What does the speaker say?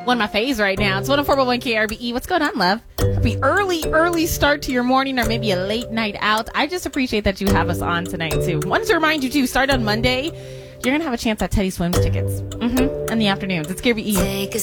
one of my faves right now. It's 104.1 KRBE. What's going on, love? Happy early start to your morning or maybe a late night out. I just appreciate that you have us on tonight, too. Wanted to remind you, too, start on Monday. You're going to have a chance at Teddy Swims tickets in the afternoons. It's KRBE. Take a